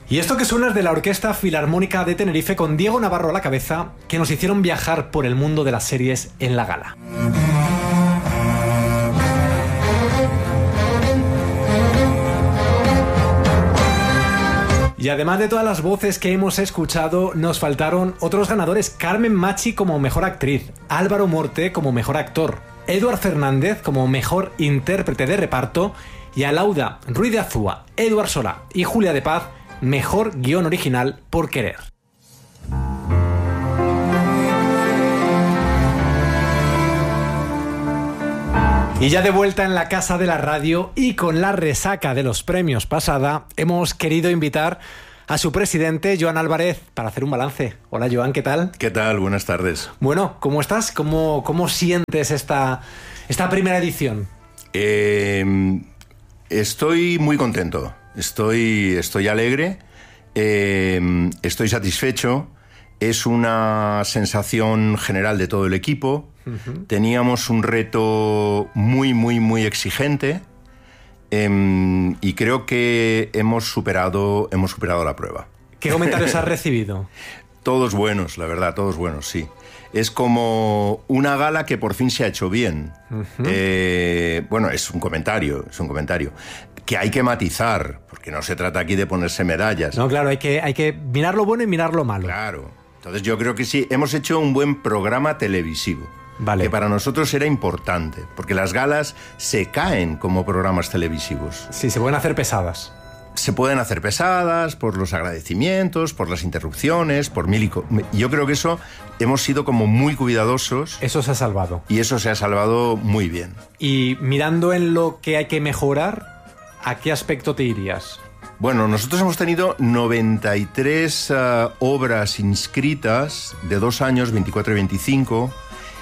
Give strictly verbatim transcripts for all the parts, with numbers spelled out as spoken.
Y esto que suena es de la Orquesta Filarmónica de Tenerife con Diego Navarro a la cabeza, que nos hicieron viajar por el mundo de las series en la gala. Y además de todas las voces que hemos escuchado, nos faltaron otros ganadores: Carmen Machi como mejor actriz, Álvaro Morte como mejor actor, Eduard Fernández como mejor intérprete de reparto y Alauda Ruiz de Azúa, Eduard Solá y Julia de Paz mejor guión original por Querer. Y ya de vuelta en la casa de la radio y con la resaca de los premios pasada, hemos querido invitar a su presidente, Joan Álvarez, para hacer un balance. Hola, Joan, ¿qué tal? ¿Qué tal? Buenas tardes. Bueno, ¿cómo estás? ¿Cómo, cómo sientes esta, esta primera edición? Eh, estoy muy contento, estoy, estoy alegre, eh, estoy satisfecho. Es una sensación general de todo el equipo. Uh-huh. Teníamos un reto muy, muy, muy exigente eh, y creo que hemos superado, hemos superado la prueba. ¿Qué comentarios has recibido? Todos buenos, la verdad, todos buenos, sí. Es como una gala que por fin se ha hecho bien. Uh-huh. Eh, bueno, es un comentario, es un comentario que hay que matizar, porque no se trata aquí de ponerse medallas. No, claro, hay que, hay que mirar lo bueno y mirar lo malo. Claro. Entonces yo creo que sí, hemos hecho un buen programa televisivo. Vale. Que para nosotros era importante, porque las galas se caen como programas televisivos. Sí, se pueden hacer pesadas. Se pueden hacer pesadas por los agradecimientos, por las interrupciones, por mil y co- Yo creo que eso hemos sido como muy cuidadosos. Eso se ha salvado. Y eso se ha salvado muy bien. Y mirando en lo que hay que mejorar, ¿a qué aspecto te irías? Bueno, nosotros hemos tenido noventa y tres uh, obras inscritas de dos años, veinticuatro y veinticinco,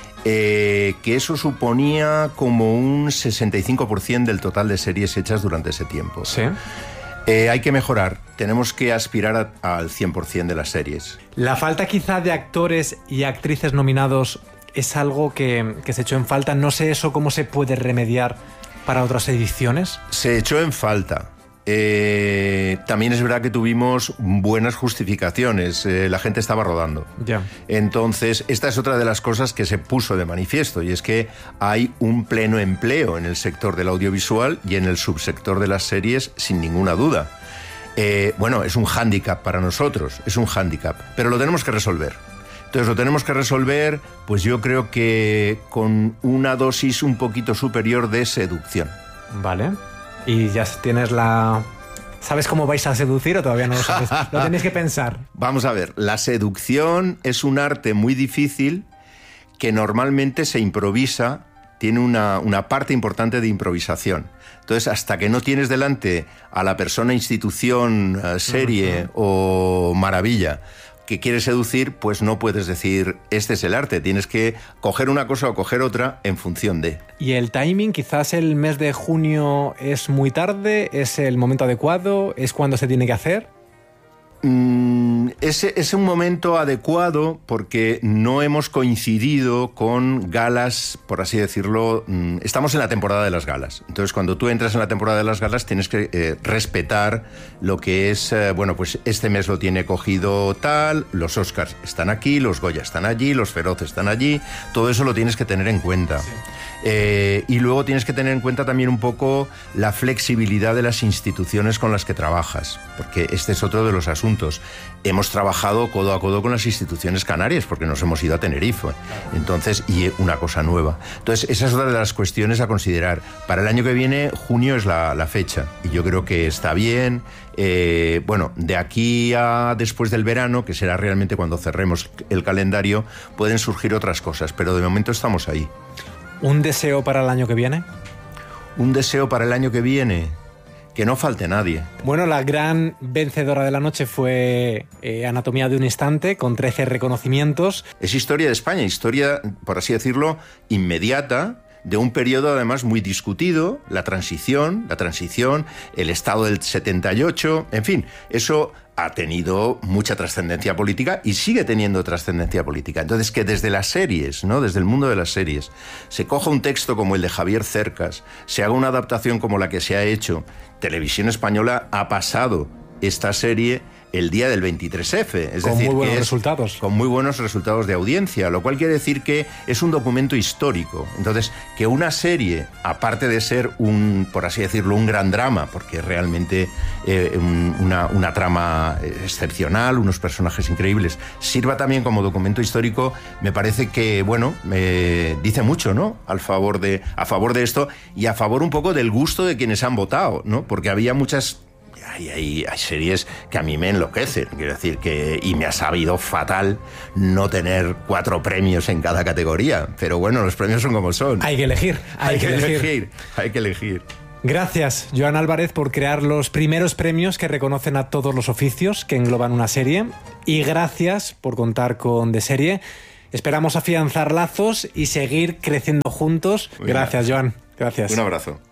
eh, que eso suponía como un sesenta y cinco por ciento del total de series hechas durante ese tiempo. Sí. Eh, hay que mejorar, tenemos que aspirar a, al cien por ciento de las series. ¿La falta quizá de actores y actrices nominados es algo que, que se echó en falta? No sé eso cómo se puede remediar para otras ediciones. Se echó en falta. Eh, también es verdad que tuvimos buenas justificaciones, eh, la gente estaba rodando. Ya. Entonces, esta es otra de las cosas que se puso de manifiesto, y es que hay un pleno empleo en el sector del audiovisual y en el subsector de las series, sin ninguna duda. Eh, bueno, es un hándicap para nosotros, es un hándicap, pero lo tenemos que resolver. Entonces lo tenemos que resolver, pues yo creo que con una dosis un poquito superior de seducción. Vale. ¿Y ya tienes la... ¿Sabes cómo vais a seducir o todavía no lo sabes? Lo tenéis que pensar. Vamos a ver, la seducción es un arte muy difícil que normalmente se improvisa, tiene una, una parte importante de improvisación. Entonces, hasta que no tienes delante a la persona, institución, serie uh-huh. o maravilla que quieres seducir, pues no puedes decir, este es el arte. Tienes que coger una cosa o coger otra en función de... ¿Y el timing? Quizás el mes de junio es muy tarde, es el momento adecuado, es cuando se tiene que hacer. Mm, es, es un momento adecuado porque no hemos coincidido con galas, por así decirlo. Mm, estamos en la temporada de las galas. Entonces, cuando tú entras en la temporada de las galas, tienes que eh, respetar lo que es, eh, bueno, pues este mes lo tiene cogido tal, los Oscars están aquí, los Goya están allí, los Feroz están allí, todo eso lo tienes que tener en cuenta. Sí. Eh, y luego tienes que tener en cuenta también un poco la flexibilidad de las instituciones con las que trabajas, porque este es otro de los asuntos. Hemos trabajado codo a codo con las instituciones canarias, porque nos hemos ido a Tenerife, entonces, y una cosa nueva. Entonces, esa es otra de las cuestiones a considerar. Para el año que viene, junio es la, la fecha, y yo creo que está bien. Eh, bueno, de aquí a después del verano, que será realmente cuando cerremos el calendario, pueden surgir otras cosas, pero de momento estamos ahí. ¿Un deseo para el año que viene? Un deseo para el año que viene, que no falte nadie. Bueno, la gran vencedora de la noche fue eh, Anatomía de un instante, con trece reconocimientos. Es historia de España, historia, por así decirlo, inmediata, de un periodo además muy discutido, la transición, la transición, el Estado del setenta y ocho, en fin, eso ha tenido mucha trascendencia política y sigue teniendo trascendencia política. Entonces, que desde las series, ¿no?, desde el mundo de las series, se coja un texto como el de Javier Cercas, se haga una adaptación como la que se ha hecho. Televisión Española ha pasado esta serie el día del veintitrés efe. Es con decir, muy buenos que es, resultados. Con muy buenos resultados de audiencia, lo cual quiere decir que es un documento histórico. Entonces, que una serie, aparte de ser un, por así decirlo, un gran drama, porque es realmente eh, un, una, una trama excepcional, unos personajes increíbles, sirva también como documento histórico, me parece que, bueno, me dice mucho, ¿no? Al favor de, a favor de esto y a favor un poco del gusto de quienes han votado, ¿no? Porque había muchas... Hay, hay, hay series que a mí me enloquecen, quiero decir que, y me ha sabido fatal no tener cuatro premios en cada categoría, pero bueno, los premios son como son. Hay que elegir, hay, hay que, que elegir. elegir, hay que elegir. Gracias, Joan Álvarez, por crear los primeros premios que reconocen a todos los oficios que engloban una serie, y gracias por contar con De Serie. Esperamos afianzar lazos y seguir creciendo juntos. Gracias, Joan. Gracias. Un abrazo.